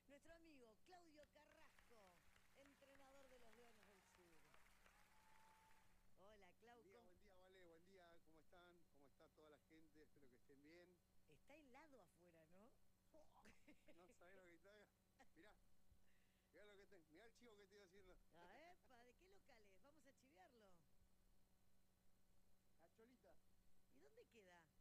Nuestro amigo Claudio Carrasco, entrenador de los Leones del Sur. Hola, Clau. Buen día, Vale, buen día, ¿cómo están? ¿Cómo está toda la gente? Espero que estén bien. Está helado afuera, ¿no? No sabés lo que está. Mirá, mirá lo que tengo, mirá el chivo que estoy haciendo. Epa, ¿de qué locales? Vamos a chivearlo. La Cholita. ¿Y dónde queda?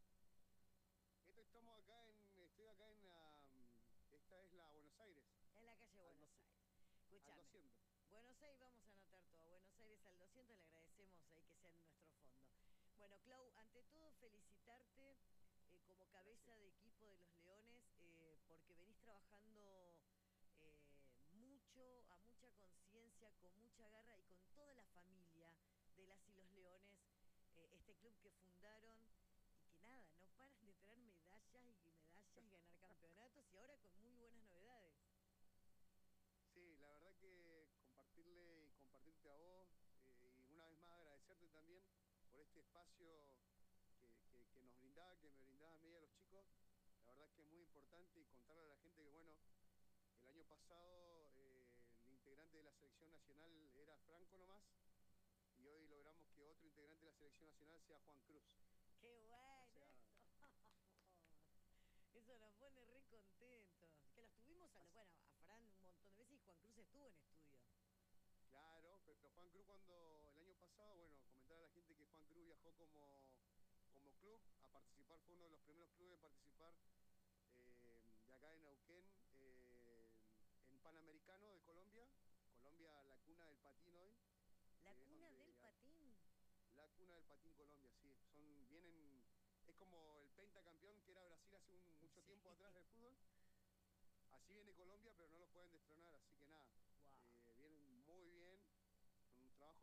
Estoy acá esta es la Buenos Aires, En la calle al, Buenos 200, Aires. al Escúchame. 200. Buenos Aires, vamos a anotar todo. Buenos Aires al 200, le agradecemos ahí que sea en nuestro fondo. Bueno, Clau, ante todo felicitarte como cabeza Gracias. de equipo de los Leones, porque venís trabajando mucho, a mucha conciencia, con mucha garra y con toda la familia de las y los Leones, este club que fundaron y que nada, no paran de traer medallas y ganar campeonatos y ahora con muy buenas novedades. Sí, la verdad que compartirle y compartirte a vos y una vez más agradecerte también por este espacio que nos brindaba, que me brindaba a mí y a los chicos. La verdad que es muy importante y contarle a la gente que, bueno, el año pasado el integrante de la selección nacional era Franco nomás y hoy logramos que otro integrante de la selección nacional sea Juan Cruz. ¡Qué O bueno sea, eso! Eso nos pone re contentos. Que los tuvimos as- bueno, a Fran un montón de veces y Juan Cruz estuvo en estudio. claro, pero Juan Cruz cuando el año pasado, bueno, comentar a la gente que Juan Cruz viajó como club a participar, fue uno de los primeros clubes en participar de acá en Neuquén, en Panamericano de Colombia. Colombia, la cuna del patín hoy, La es cuna del donde patín. la cuna del patín Colombia, sí. Es como el pentacampeón que era Brasil hace mucho Sí. tiempo atrás del fútbol. Así viene Colombia, pero